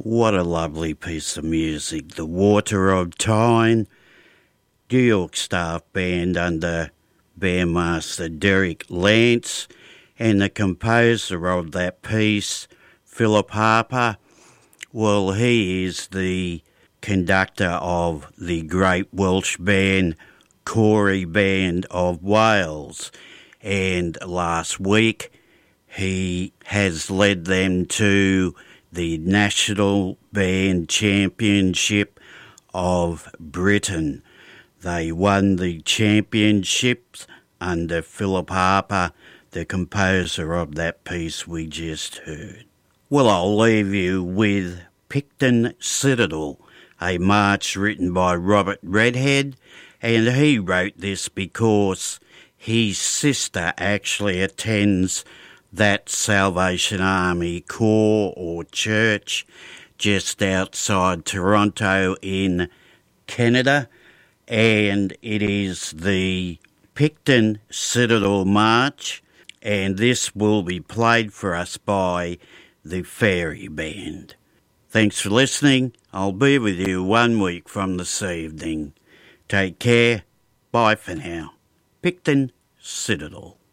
What a lovely piece of music. The Water of Tyne, New York Staff Band under bandmaster Derek Lance, and the composer of that piece, Philip Harper. Well, he is the conductor of the great Welsh band Corey Band of Wales, and last week he has led them to the National Band Championship of Britain. They won the championships under Philip Harper, the composer of that piece we just heard. Well, I'll leave you with Picton Citadel, a march written by Robert Redhead, and he wrote this because his sister actually attends that Salvation Army Corps or church just outside Toronto in Canada, and it is the Picton Citadel March, and this will be played for us by the Fairy Band. Thanks for listening. I'll be with you 1 week from this evening. Take care. Bye for now. Picton Citadel.